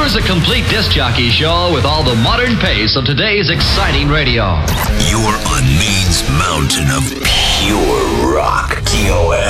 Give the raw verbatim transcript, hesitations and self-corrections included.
Here's a complete disc jockey show with all the modern pace of today's exciting radio. You're on Maine's mountain of pure rock. T O